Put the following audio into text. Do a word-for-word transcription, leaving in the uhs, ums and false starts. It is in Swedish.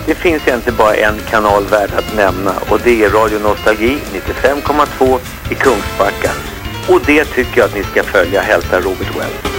Det finns egentligen bara en kanal värd att nämna, och det är Radio Nostalgi nittiofem komma två i Kungsbacka. Och det tycker jag att ni ska följa, hälsa Robert Wells.